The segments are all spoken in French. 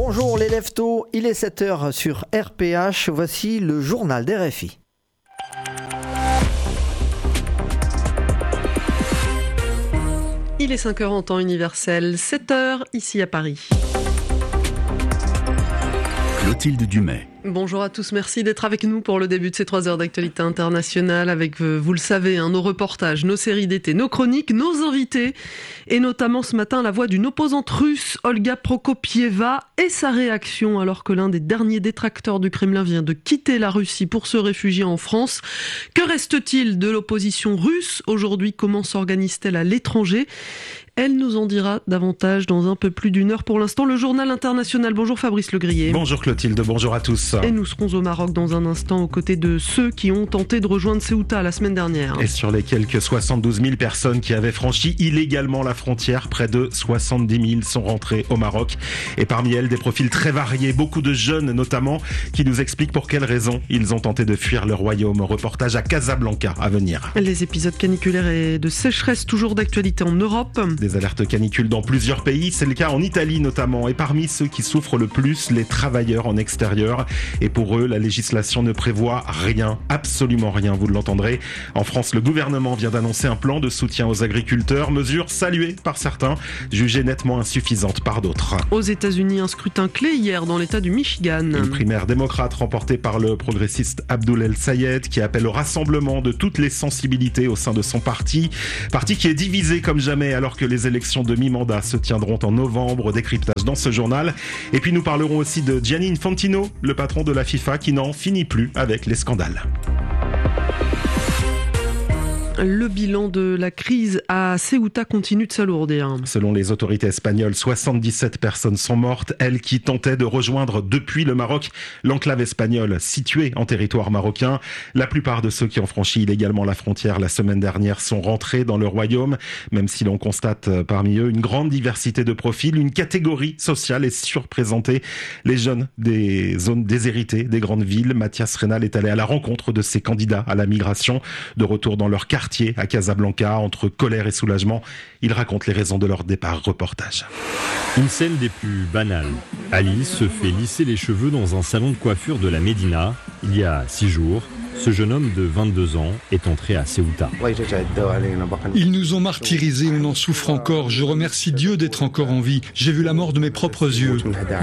Bonjour les leftos, il est 7h sur RPH, voici le journal d'RFI. Il est 5h en temps universel, 7h ici à Paris. Clotilde Dumais. Bonjour à tous, merci d'être avec nous pour le début de ces 3 heures d'actualité internationale avec, vous le savez, nos reportages, nos séries d'été, nos chroniques, nos invités et notamment ce matin la voix d'une opposante russe, Olga Prokopieva, et sa réaction alors que l'un des derniers détracteurs du Kremlin vient de quitter la Russie pour se réfugier en France. Que reste-t-il de l'opposition russe aujourd'hui? Comment s'organise-t-elle à l'étranger? Elle nous en dira davantage dans un peu plus d'une heure. Pour l'instant, le journal international. Bonjour Fabrice Legrier. Bonjour Clotilde, bonjour à tous. Et nous serons au Maroc dans un instant aux côtés de ceux qui ont tenté de rejoindre Ceuta la semaine dernière. Et sur les quelques 72 000 personnes qui avaient franchi illégalement la frontière, près de 70 000 sont rentrées au Maroc. Et parmi elles, des profils très variés, beaucoup de jeunes notamment, qui nous expliquent pour quelles raisons ils ont tenté de fuir le royaume. Reportage à Casablanca à venir. Les épisodes caniculaires et de sécheresse toujours d'actualité en Europe. Des alertes canicules dans plusieurs pays, c'est le cas en Italie notamment. Et parmi ceux qui souffrent le plus, les travailleurs en extérieur. Et pour eux, la législation ne prévoit rien, absolument rien, vous l'entendrez. En France, le gouvernement vient d'annoncer un plan de soutien aux agriculteurs, mesure saluée par certains, jugée nettement insuffisante par d'autres. Aux États-Unis, un scrutin clé hier dans l'État du Michigan. Une primaire démocrate remportée par le progressiste Abdul El-Sayed qui appelle au rassemblement de toutes les sensibilités au sein de son parti. Parti qui est divisé comme jamais alors que les élections de mi-mandat se tiendront en novembre. Décryptage dans ce journal. Et puis nous parlerons aussi de Gianni Infantino, le patron de la FIFA qui n'en finit plus avec les scandales. Le bilan de la crise à Ceuta continue de s'alourdir. Selon les autorités espagnoles, 77 personnes sont mortes, elles qui tentaient de rejoindre depuis le Maroc l'enclave espagnole située en territoire marocain. La plupart de ceux qui ont franchi illégalement la frontière la semaine dernière sont rentrés dans le royaume, même si l'on constate parmi eux une grande diversité de profils. Une catégorie sociale est surreprésentée, les jeunes des zones déshéritées des grandes villes. Mathias Reynal est allé à la rencontre de ces candidats à la migration, de retour dans leur quartier à Casablanca, entre colère et soulagement. Il raconte les raisons de leur départ. Reportage. Une scène des plus banales. Alice se fait lisser les cheveux dans un salon de coiffure de la Médina. Il y a 6 jours, ce jeune homme de 22 ans est entré à Ceuta. Ils nous ont martyrisés, on en souffre encore. Je remercie Dieu d'être encore en vie. J'ai vu la mort de mes propres yeux.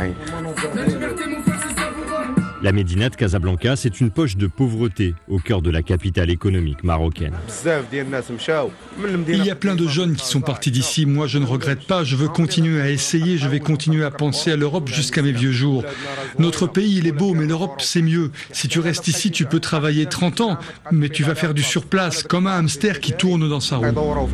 La Médina de Casablanca, c'est une poche de pauvreté au cœur de la capitale économique marocaine. Il y a plein de jeunes qui sont partis d'ici. Moi, je ne regrette pas. Je veux continuer à essayer. Je vais continuer à penser à l'Europe jusqu'à mes vieux jours. Notre pays, il est beau, mais l'Europe, c'est mieux. Si tu restes ici, tu peux travailler 30 ans, mais tu vas faire du surplace, comme un hamster qui tourne dans sa roue.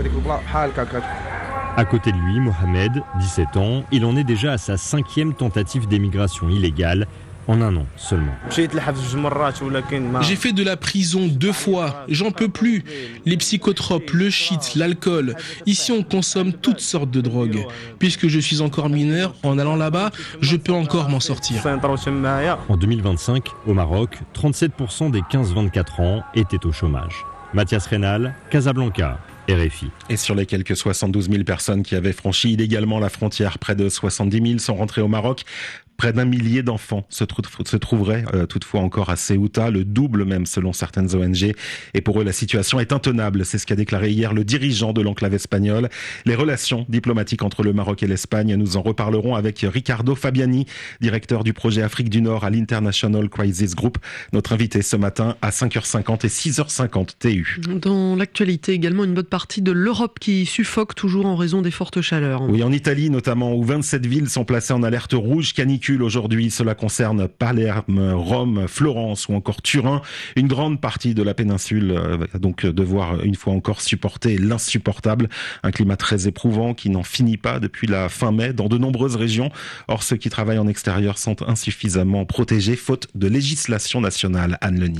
À côté de lui, Mohamed, 17 ans, il en est déjà à sa 5e tentative d'émigration illégale. En un an seulement. J'ai fait de la prison 2 fois. J'en peux plus. Les psychotropes, le shit, l'alcool. Ici, on consomme toutes sortes de drogues. Puisque je suis encore mineur, en allant là-bas, je peux encore m'en sortir. En 2025, au Maroc, 37% des 15-24 ans étaient au chômage. Mathias Reynal, Casablanca. RFI. Et sur les quelques 72 000 personnes qui avaient franchi illégalement la frontière, près de 70 000 sont rentrés au Maroc. Près d'1 millier d'enfants se trouveraient toutefois encore à Ceuta, le double même selon certaines ONG. Et pour eux, la situation est intenable. C'est ce qu'a déclaré hier le dirigeant de l'enclave espagnole. Les relations diplomatiques entre le Maroc et l'Espagne, nous en reparlerons avec Ricardo Fabiani, directeur du projet Afrique du Nord à l'International Crisis Group. Notre invité ce matin à 5h50 et 6h50 TU. Dans l'actualité également, une bonne partie de l'Europe qui suffoque toujours en raison des fortes chaleurs. Oui, en Italie notamment, où 27 villes sont placées en alerte rouge canicule aujourd'hui. Cela concerne Palerme, Rome, Florence ou encore Turin. Une grande partie de la péninsule va donc devoir une fois encore supporter l'insupportable. Un climat très éprouvant qui n'en finit pas depuis la fin mai dans de nombreuses régions. Or, ceux qui travaillent en extérieur sont insuffisamment protégés faute de législation nationale. Anne Lenir.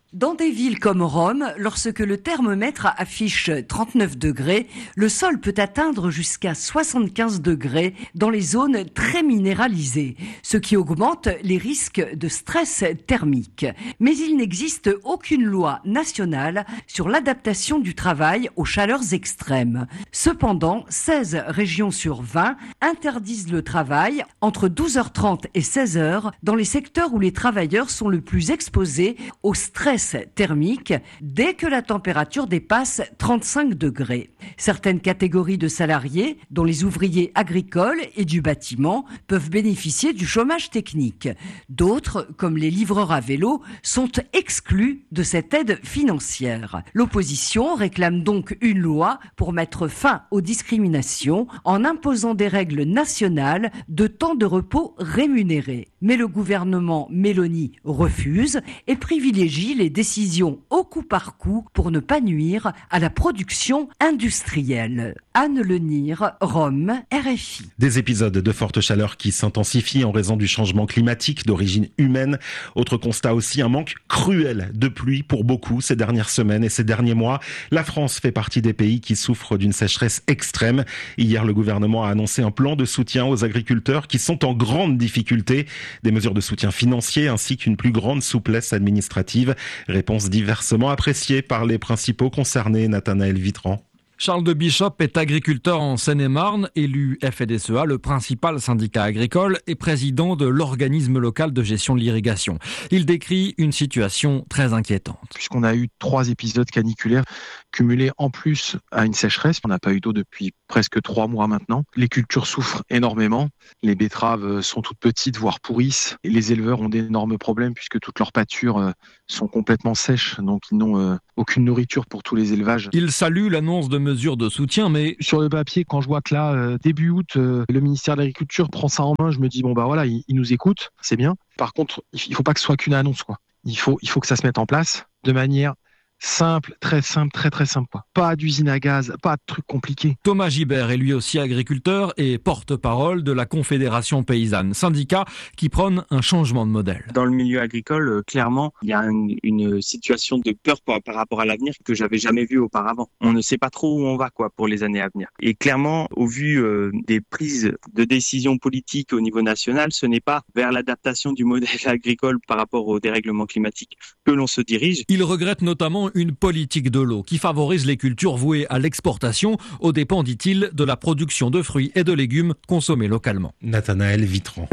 Dans des villes comme Rome, lorsque le thermomètre affiche 39 degrés, le sol peut atteindre jusqu'à 75 degrés dans les zones très minéralisées, ce qui augmente les risques de stress thermique. Mais il n'existe aucune loi nationale sur l'adaptation du travail aux chaleurs extrêmes. Cependant, 16 régions sur 20 interdisent le travail entre 12h30 et 16h dans les secteurs où les travailleurs sont le plus exposés au stress thermique dès que la température dépasse 35 degrés. Certaines catégories de salariés, dont les ouvriers agricoles et du bâtiment, peuvent bénéficier du chômage technique. D'autres, comme les livreurs à vélo, sont exclus de cette aide financière. L'opposition réclame donc une loi pour mettre fin aux discriminations en imposant des règles nationales de temps de repos rémunérés. Mais le gouvernement Meloni refuse et privilégie les décisions au coup par coup pour ne pas nuire à la production industrielle. Anne Lenire, Rome, RFI. Des épisodes de forte chaleur qui s'intensifient en raison du changement climatique d'origine humaine. Autre constat aussi, un manque cruel de pluie pour beaucoup ces dernières semaines et ces derniers mois. La France fait partie des pays qui souffrent d'une sécheresse extrême. Hier, le gouvernement a annoncé un plan de soutien aux agriculteurs qui sont en grande difficulté. Des mesures de soutien financier ainsi qu'une plus grande souplesse administrative. Réponse diversement appréciée par les principaux concernés. Nathanaël Vitran. Charles de Bishop est agriculteur en Seine-et-Marne, élu FDSEA, le principal syndicat agricole, et président de l'organisme local de gestion de l'irrigation. Il décrit une situation très inquiétante. Puisqu'on a eu 3 épisodes caniculaires cumulés en plus à une sécheresse, on n'a pas eu d'eau depuis presque 3 mois maintenant. Les cultures souffrent énormément, les betteraves sont toutes petites, voire pourrissent. Et les éleveurs ont d'énormes problèmes puisque toutes leurs pâtures sont complètement sèches, donc ils n'ont aucune nourriture pour tous les élevages. Il salue l'annonce de mesures de soutien, mais sur le papier, quand je vois que là, début août, le ministère de l'Agriculture prend ça en main, je me dis bon bah voilà, il nous écoute, c'est bien. Par contre, il faut pas que ce soit qu'une annonce, quoi. Il faut que ça se mette en place de manière simple, très simple, très simple, quoi. Pas d'usine à gaz, pas de trucs compliqués. Thomas Gibert est lui aussi agriculteur et porte-parole de la Confédération paysanne, syndicat qui prône un changement de modèle. Dans le milieu agricole, clairement, il y a une situation de peur par rapport à l'avenir que j'avais jamais vue auparavant. On ne sait pas trop où on va, quoi, pour les années à venir. Et clairement, au vu des prises de décisions politiques au niveau national, ce n'est pas vers l'adaptation du modèle agricole par rapport au dérèglement climatique que l'on se dirige. Il regrette notamment une politique de l'eau qui favorise les cultures vouées à l'exportation aux dépens, dit-il, de la production de fruits et de légumes consommés localement. Nathanaël Vitran.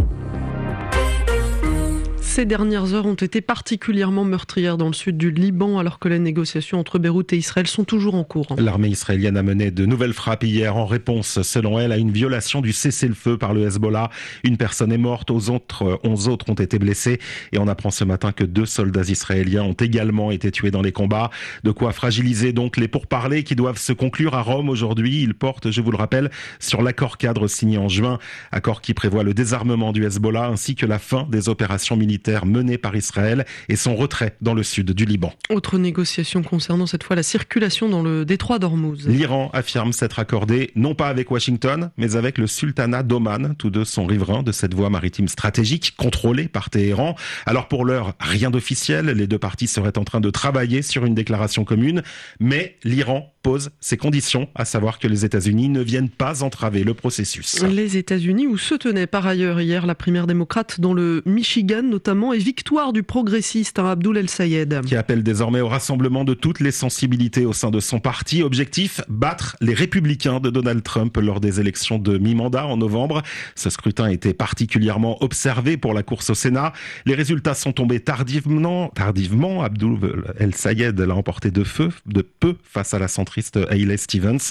Ces dernières heures ont été particulièrement meurtrières dans le sud du Liban, alors que les négociations entre Beyrouth et Israël sont toujours en cours. L'armée israélienne a mené de nouvelles frappes hier en réponse, selon elle, à une violation du cessez-le-feu par le Hezbollah. Une personne est morte, 11 autres ont été blessés. Et on apprend ce matin que 2 soldats israéliens ont également été tués dans les combats. De quoi fragiliser donc les pourparlers qui doivent se conclure à Rome aujourd'hui. Ils portent, je vous le rappelle, sur l'accord cadre signé en juin. Accord qui prévoit le désarmement du Hezbollah ainsi que la fin des opérations militaires menée par Israël et son retrait dans le sud du Liban. Autre négociation concernant cette fois la circulation dans le détroit d'Ormuz. L'Iran affirme s'être accordé non pas avec Washington, mais avec le sultanat d'Oman. Tous deux sont riverains de cette voie maritime stratégique contrôlée par Téhéran. Alors pour l'heure, rien d'officiel. Les deux parties seraient en train de travailler sur une déclaration commune, mais l'Iran pose ses conditions, à savoir que les États-Unis ne viennent pas entraver le processus. Les États-Unis, où se tenait par ailleurs hier la primaire démocrate dans le Michigan notamment, et victoire du progressiste Abdul El-Sayed. Qui appelle désormais au rassemblement de toutes les sensibilités au sein de son parti. Objectif, battre les républicains de Donald Trump lors des élections de mi-mandat en novembre. Ce scrutin était particulièrement observé pour la course au Sénat. Les résultats sont tombés tardivement. Abdul El-Sayed l'a emporté de peu face à la centriste Hayley Stevens,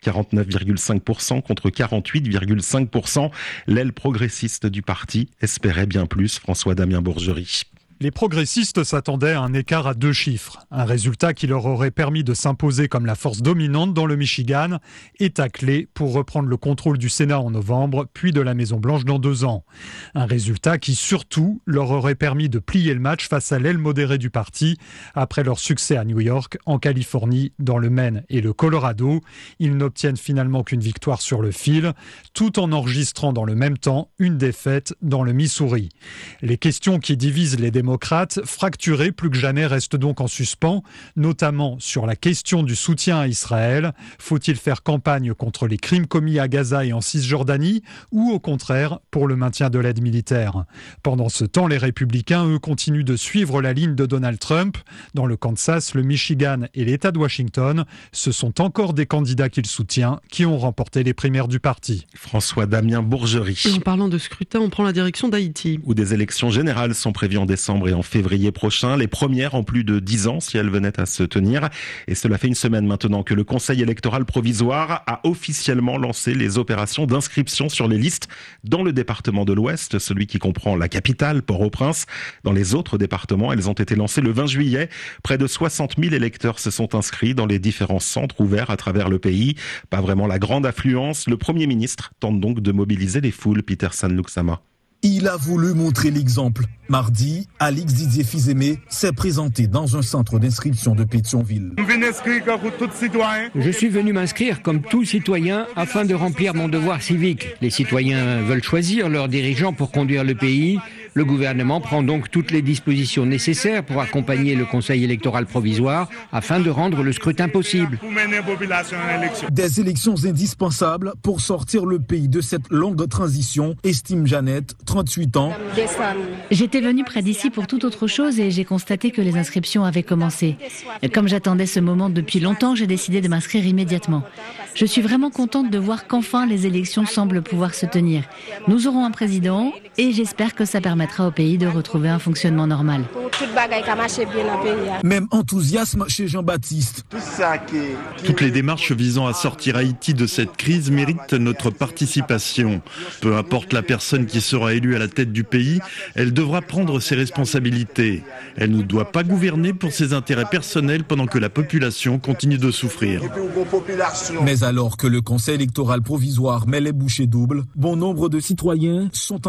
49,5% contre 48,5%. L'aile progressiste du parti espérait bien plus. François-Damien Bourgerie. Les progressistes s'attendaient à un écart à 2 chiffres, un résultat qui leur aurait permis de s'imposer comme la force dominante dans le Michigan, état clé pour reprendre le contrôle du Sénat en novembre, puis de la Maison-Blanche dans 2 ans. Un résultat qui surtout leur aurait permis de plier le match face à l'aile modérée du parti, après leur succès à New York, en Californie, dans le Maine et le Colorado. Ils n'obtiennent finalement qu'une victoire sur le fil, tout en enregistrant dans le même temps une défaite dans le Missouri. Les questions qui divisent les démocrates démocrates, fracturés plus que jamais, restent donc en suspens, notamment sur la question du soutien à Israël. Faut-il faire campagne contre les crimes commis à Gaza et en Cisjordanie ou au contraire pour le maintien de l'aide militaire? Pendant ce temps, les républicains, eux, continuent de suivre la ligne de Donald Trump. Dans le Kansas, le Michigan et l'État de Washington, ce sont encore des candidats qu'il soutient qui ont remporté les primaires du parti. François-Damien Bourgerie. En parlant de scrutin, on prend la direction d'Haïti. Où des élections générales sont prévues en décembre et en février prochain. Les premières en plus de 10 ans si elles venaient à se tenir. Et cela fait une semaine maintenant que le Conseil électoral provisoire a officiellement lancé les opérations d'inscription sur les listes dans le département de l'Ouest, celui qui comprend la capitale, Port-au-Prince. Dans les autres départements, elles ont été lancées le 20 juillet. Près de 60 000 électeurs se sont inscrits dans les différents centres ouverts à travers le pays. Pas vraiment la grande affluence. Le Premier ministre tente donc de mobiliser les foules. Peter Sanluxama. Il a voulu montrer l'exemple. Mardi, Alix Didier Fils-Aimé s'est présenté dans un centre d'inscription de Pétionville. Je suis venu m'inscrire comme tout citoyen afin de remplir mon devoir civique. Les citoyens veulent choisir leurs dirigeants pour conduire le pays. Le gouvernement prend donc toutes les dispositions nécessaires pour accompagner le Conseil électoral provisoire afin de rendre le scrutin possible. Des élections indispensables pour sortir le pays de cette longue transition, estime Jeannette, 38 ans. J'étais venue près d'ici pour toute autre chose et j'ai constaté que les inscriptions avaient commencé. Et comme j'attendais ce moment depuis longtemps, j'ai décidé de m'inscrire immédiatement. Je suis vraiment contente de voir qu'enfin les élections semblent pouvoir se tenir. Nous aurons un président et j'espère que ça permettra au pays de retrouver un fonctionnement normal. Même enthousiasme chez Jean-Baptiste. Toutes les démarches visant à sortir Haïti de cette crise méritent notre participation. Peu importe la personne qui sera élue à la tête du pays, elle devra prendre ses responsabilités. Elle ne doit pas gouverner pour ses intérêts personnels pendant que la population continue de souffrir. Mais alors que le Conseil électoral provisoire met les bouchées doubles, bon nombre de citoyens sont